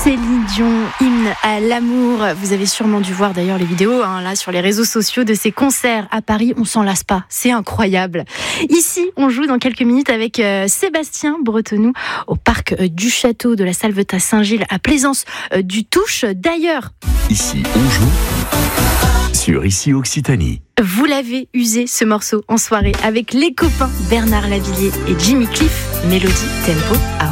Céline Dion, hymne à l'amour. Vous avez sûrement dû voir d'ailleurs les vidéos là sur les réseaux sociaux de ces concerts à Paris. On s'en lasse pas, c'est incroyable. Ici, on joue dans quelques minutes avec Sébastien Bretonnoux au parc du Château de la Salvetat Saint-Gilles à Plaisance du Touche. D'ailleurs, ici, on joue sur Ici Occitanie. Vous l'avez usé ce morceau en soirée avec les copains Bernard Lavilliers et Jimmy Cliff. Mélodie, tempo,